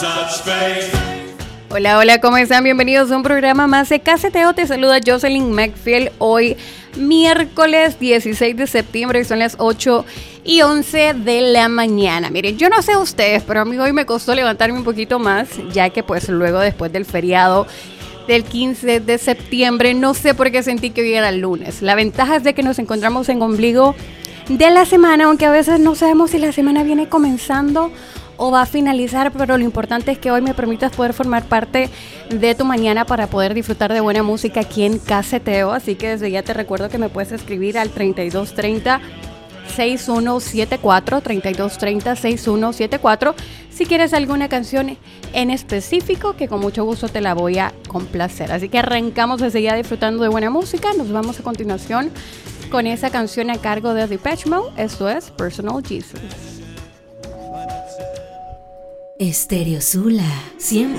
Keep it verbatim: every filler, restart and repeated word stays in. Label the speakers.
Speaker 1: Hola, hola, ¿cómo están? Bienvenidos a un programa más de Caseteo. Te saluda Jocelyn McPhail. Hoy, miércoles dieciséis de septiembre, son las ocho y once de la mañana. Miren, yo no sé ustedes, pero a mí hoy me costó levantarme un poquito más, ya que pues luego después del feriado del quince de septiembre, no sé por qué sentí que hoy era el lunes. La ventaja es de que nos encontramos en ombligo de la semana, aunque a veces no sabemos si la semana viene comenzando o va a finalizar, pero lo importante es que hoy me permitas poder formar parte de tu mañana para poder disfrutar de buena música aquí en Caseteo. Así que desde ya te recuerdo que me puedes escribir al treinta y dos treinta, sesenta y uno setenta y cuatro, treinta y dos treinta, sesenta y uno setenta y cuatro, si quieres alguna canción en específico, que con mucho gusto te la voy a complacer. Así que arrancamos desde ya disfrutando de buena música. Nos vamos a continuación con esa canción a cargo de Depeche Mode. Esto es Personal Jesus.
Speaker 2: Estereosula, siempre